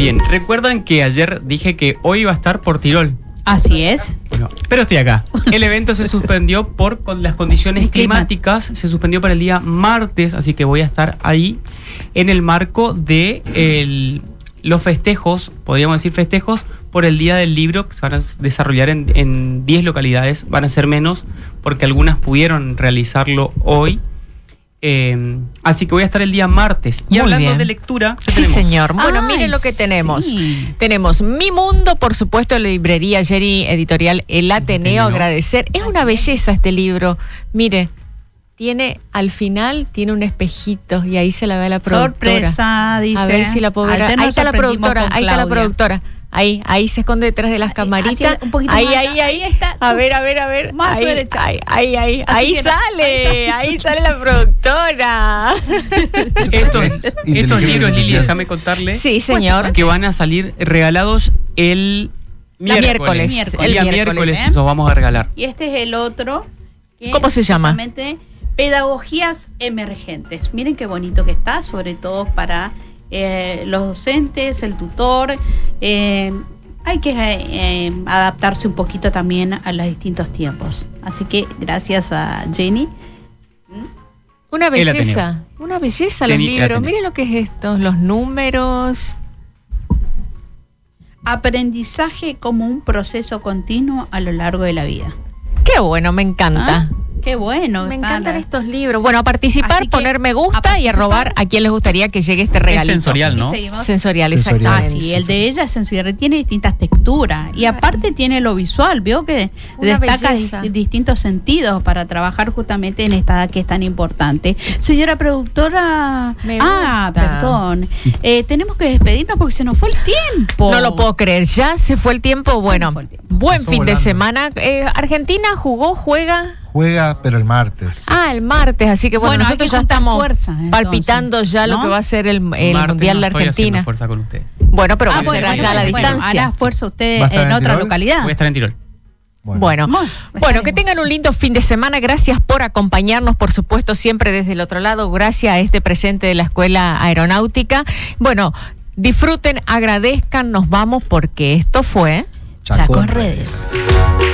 Bien, recuerdan que ayer dije que hoy iba a estar por Tirol. Así es. Bueno, pero estoy acá. El evento se suspendió con las condiciones climáticas, se suspendió para el día martes, así que voy a estar ahí en el marco de los festejos, podríamos decir festejos, por el Día del Libro, que se van a desarrollar en 10 localidades, van a ser menos, porque algunas pudieron realizarlo hoy. Así que voy a estar el día martes. Y Muy hablando bien. de lectura, ¿qué Sí, tenemos? señor. Bueno, Ay, miren lo que tenemos. sí. Tenemos Mi Mundo, por supuesto, la librería Jerry Editorial El Ateneo. Agradecer. Es una belleza este libro. Mire, al final tiene un espejito y ahí se la ve la productora. Sorpresa, dice. A ver si la puedo ver. Ayer Ahí nos está la sorprendimos productora. con Ahí está la Claudia. productora. Ahí se esconde detrás de las camaritas. Hacia un poquito Ahí, más ahí, acá. ahí. Ahí está. A ver. Más ahí, derecha. ahí Así que no, sale. Ahí sale la productora. Estos libros, Lili, déjame contarle Sí, señor. que van a salir regalados el miércoles. El día miércoles ¿eh? los vamos a regalar. Y este es el otro. Que ¿Cómo se llama? justamente Pedagogías Emergentes. Miren qué bonito que está, sobre todo para los docentes, el tutor. Hay que adaptarse un poquito también a los distintos tiempos. Así que gracias a Jenny. Una El belleza Ateneo. los Jenny, el libros. Ateneo. Miren lo que es esto, los números. Aprendizaje como un proceso continuo a lo largo de la vida. Qué bueno, me encanta. Qué bueno. Me está encantan la- estos libros. Bueno, a participar, Así que, poner me a gusta y a participar. robar a quien les gustaría que llegue este Es regalito. sensorial, ¿no? Y seguimos. Sensorial, Sensorial. exactamente. Sí, el de ella es sensorial, tiene distintas texturas y aparte tiene lo visual, veo que Una destaca belleza. distintos sentidos para trabajar justamente en esta edad que es tan importante. Señora productora, Me gusta. perdón, tenemos que despedirnos porque se nos fue el tiempo. No lo puedo creer, ya se fue el tiempo. Se Bueno, nos fue el tiempo. buen Pasó fin de volando. semana. Argentina juega. Juega, pero el martes. El martes, así que bueno, Bueno, hay nosotros que ya juntar estamos fuerzas, entonces, palpitando ya lo ¿no? que va a ser el Martes Mundial de no estoy haciendo Argentina. fuerza con ustedes. Bueno, pero va a ser bueno, allá a la bueno, distancia. hará fuerza usted ¿Va a estar en en otra Tirol? localidad. Voy a estar en Tirol. Bueno, estaremos. que tengan un lindo fin de semana. Gracias por acompañarnos, por supuesto, siempre desde el otro lado. Gracias a este presente de la Escuela Aeronáutica. Bueno, disfruten, agradezcan, nos vamos porque esto fue Chaco en redes.